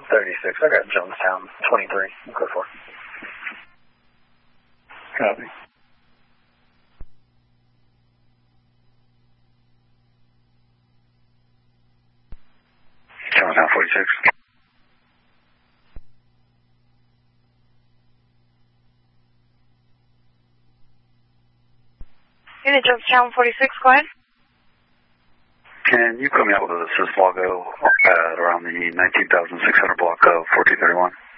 36. I got Jonestown 23. Go for it. Copy. Jonestown 46. Unit Jonestown 46, go ahead. Can you put me out with a SysLogo at around the 19,600 block of 4231?